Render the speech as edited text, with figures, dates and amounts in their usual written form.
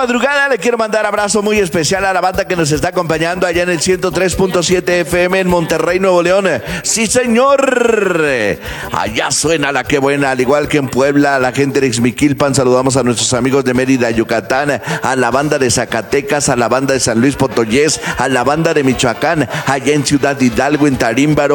madrugada le quiero mandar abrazo muy especial a la banda que nos está acompañando allá en el 103.7 FM en Monterrey, Nuevo León. Sí, señor. Allá suena la que buena, al igual que en Puebla, a la gente de Ixmiquilpan. Saludamos a nuestros amigos de Mérida, Yucatán, a la banda de Zacatecas, a la banda de San Luis Potosí, a la banda de Michoacán, allá en Ciudad Hidalgo, en Tarímbaro.